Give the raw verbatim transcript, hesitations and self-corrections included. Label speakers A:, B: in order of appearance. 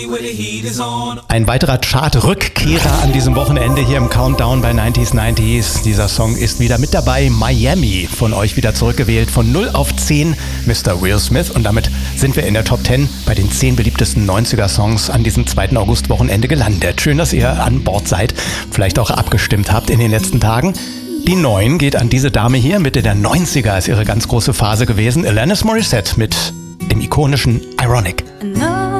A: Ein weiterer Chart-Rückkehrer an diesem Wochenende hier im Countdown bei neunziger neunzig. Dieser Song ist wieder mit dabei. Miami, von euch wieder zurückgewählt. Von null auf zehn, Mister Will Smith. Und damit sind wir in der Top zehn bei den zehn beliebtesten neunziger-Songs an diesem zweiten August-Wochenende gelandet. Schön, dass ihr an Bord seid, vielleicht auch abgestimmt habt in den letzten Tagen. Die neun geht an diese Dame hier. Mitte der neunziger ist ihre ganz große Phase gewesen. Alanis Morissette mit dem ikonischen Ironic.
B: No.